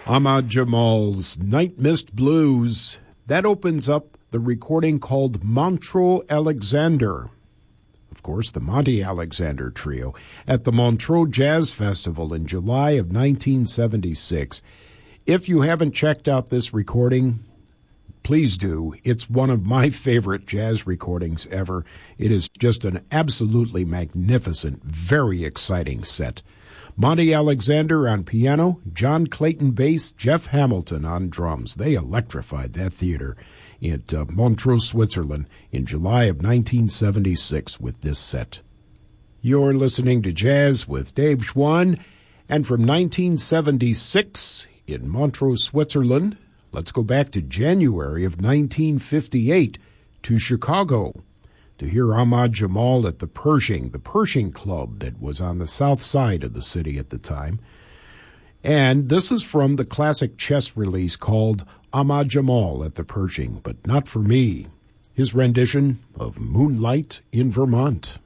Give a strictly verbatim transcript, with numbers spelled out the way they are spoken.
Ahmad Jamal's Night Mist Blues. That opens up the recording called Montreux Alexander. Of course, the Monty Alexander Trio at the Montreux Jazz Festival in July of nineteen seventy-six. If you haven't checked out this recording, please do. It's one of my favorite jazz recordings ever. It is just an absolutely magnificent, very exciting set. Monty Alexander on piano, John Clayton bass, Jeff Hamilton on drums. They electrified that theater at uh, Montreux, Switzerland in July of nineteen seventy-six with this set. You're listening to Jazz with Dave Schwann, and from nineteen seventy-six in Montreux, Switzerland, let's go back to January of nineteen fifty-eight to Chicago to hear Ahmad Jamal at the Pershing, the Pershing Club that was on the south side of the city at the time. And this is from the classic chess release called Ahmad Jamal at the Pershing, but not for me. His rendition of Moonlight in Vermont.